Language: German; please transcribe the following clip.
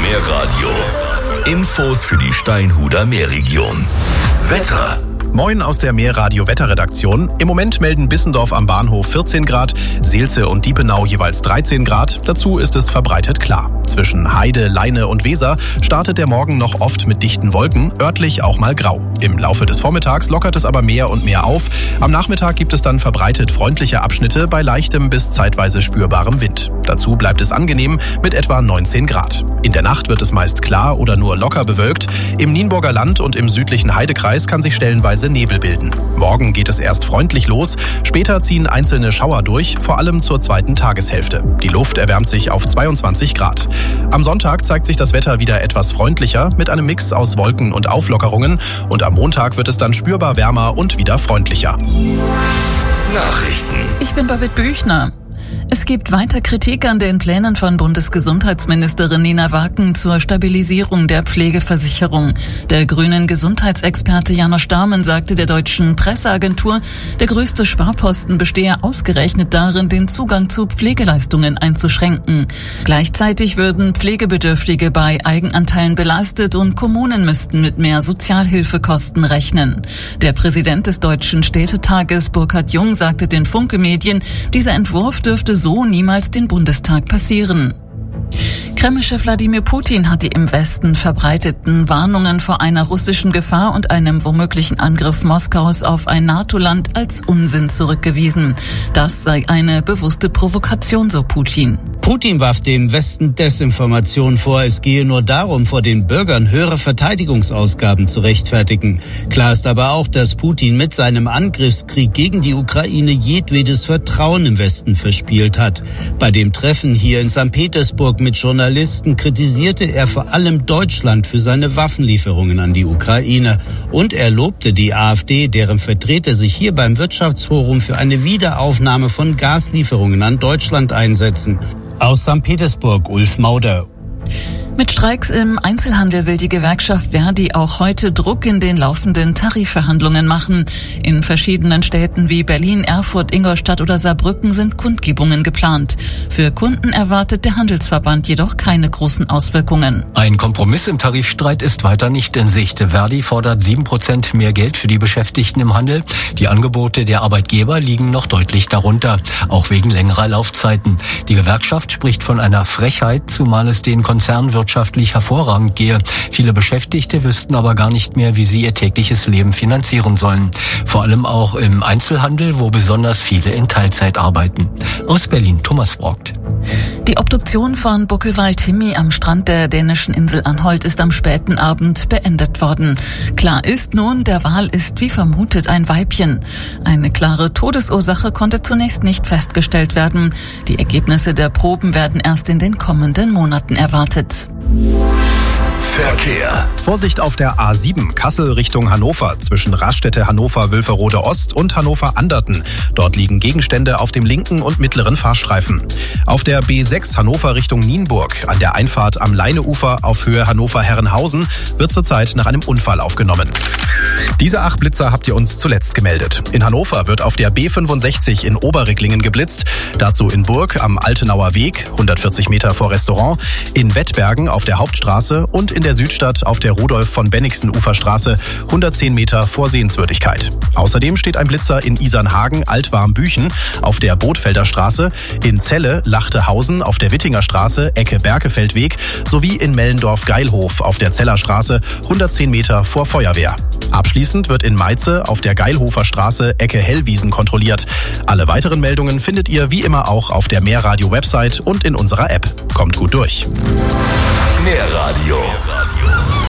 Meerradio. Infos für die Steinhuder Meerregion. Wetter. Moin aus der Meerradio-Wetterredaktion. Im Moment melden Bissendorf am Bahnhof 14 Grad, Seelze und Diepenau jeweils 13 Grad. Dazu ist es verbreitet klar. Zwischen Heide, Leine und Weser startet der Morgen noch oft mit dichten Wolken, örtlich auch mal grau. Im Laufe des Vormittags lockert es aber mehr und mehr auf. Am Nachmittag gibt es dann verbreitet freundliche Abschnitte bei leichtem bis zeitweise spürbarem Wind. Dazu bleibt es angenehm mit etwa 19 Grad. In der Nacht wird es meist klar oder nur locker bewölkt. Im Nienburger Land und im südlichen Heidekreis kann sich stellenweise Nebel bilden. Morgen geht es erst freundlich los, später ziehen einzelne Schauer durch, vor allem zur zweiten Tageshälfte. Die Luft erwärmt sich auf 22 Grad. Am Sonntag zeigt sich das Wetter wieder etwas freundlicher mit einem Mix aus Wolken und Auflockerungen und am Montag wird es dann spürbar wärmer und wieder freundlicher. Nachrichten. Ich bin Babette Büchner. Es gibt weiter Kritik an den Plänen von Bundesgesundheitsministerin Nina Waken zur Stabilisierung der Pflegeversicherung. Der grünen Gesundheitsexperte Janosch Dahmen sagte der deutschen Presseagentur, der größte Sparposten bestehe ausgerechnet darin, den Zugang zu Pflegeleistungen einzuschränken. Gleichzeitig würden Pflegebedürftige bei Eigenanteilen belastet und Kommunen müssten mit mehr Sozialhilfekosten rechnen. Der Präsident des Deutschen Städtetages Burkhard Jung sagte den Funke-Medien, dieser Entwurf dürfte so niemals den Bundestag passieren. Kreml-Chef Wladimir Putin hat die im Westen verbreiteten Warnungen vor einer russischen Gefahr und einem womöglichen Angriff Moskaus auf ein NATO-Land als Unsinn zurückgewiesen. Das sei eine bewusste Provokation, so Putin. Putin warf dem Westen Desinformation vor, es gehe nur darum, vor den Bürgern höhere Verteidigungsausgaben zu rechtfertigen. Klar ist aber auch, dass Putin mit seinem Angriffskrieg gegen die Ukraine jedwedes Vertrauen im Westen verspielt hat. Bei dem Treffen hier in St. Petersburg mit Journalisten kritisierte er vor allem Deutschland für seine Waffenlieferungen an die Ukraine. Und er lobte die AfD, deren Vertreter sich hier beim Wirtschaftsforum für eine Wiederaufnahme von Gaslieferungen an Deutschland einsetzen. Aus St. Petersburg, Ulf Mauder. Mit Streiks im Einzelhandel will die Gewerkschaft Verdi auch heute Druck in den laufenden Tarifverhandlungen machen. In verschiedenen Städten wie Berlin, Erfurt, Ingolstadt oder Saarbrücken sind Kundgebungen geplant. Für Kunden erwartet der Handelsverband jedoch keine großen Auswirkungen. Ein Kompromiss im Tarifstreit ist weiter nicht in Sicht. Verdi fordert 7% mehr Geld für die Beschäftigten im Handel. Die Angebote der Arbeitgeber liegen noch deutlich darunter, auch wegen längerer Laufzeiten. Die Gewerkschaft spricht von einer Frechheit, zumal es den Konzernen wirtschaftlich hervorragend gehe. Viele Beschäftigte wüssten aber gar nicht mehr, wie sie ihr tägliches Leben finanzieren sollen. Vor allem auch im Einzelhandel, wo besonders viele in Teilzeit arbeiten. Aus Berlin, Thomas Brockt. Die Obduktion von Buckelwald Timmy am Strand der dänischen Insel Anholt ist am späten Abend beendet worden. Klar ist nun, der Wal ist wie vermutet ein Weibchen. Eine klare Todesursache konnte zunächst nicht festgestellt werden. Die Ergebnisse der Proben werden erst in den kommenden Monaten erwartet. Verkehr. Vorsicht auf der A7 Kassel Richtung Hannover zwischen Raststätte Hannover-Wülferode Ost und Hannover-Anderten. Dort liegen Gegenstände auf dem linken und mittleren Fahrstreifen. Auf der B6 Hannover Richtung Nienburg an der Einfahrt am Leineufer auf Höhe Hannover-Herrenhausen wird zurzeit nach einem Unfall aufgenommen. Diese 8 Blitzer habt ihr uns zuletzt gemeldet. In Hannover wird auf der B65 in Oberricklingen geblitzt, dazu in Burg am Altenauer Weg, 140 Meter vor Restaurant, in Wettbergen auf der Hauptstraße und in der Südstadt auf der Rudolf-von-Bennigsen-Uferstraße, 110 Meter vor Sehenswürdigkeit. Außerdem steht ein Blitzer in Isernhagen, Altwarmbüchen auf der Bootfelder Straße, in Celle, Lachtehausen auf der Wittinger Straße, Ecke Berkefeldweg sowie in Mellendorf-Geilhof auf der Zeller Straße, 110 Meter vor Feuerwehr. Abschließend wird in Meize auf der Geilhofer Straße Ecke Hellwiesen kontrolliert. Alle weiteren Meldungen findet ihr wie immer auch auf der Meerradio-Website und in unserer App. Kommt gut durch. Meerradio.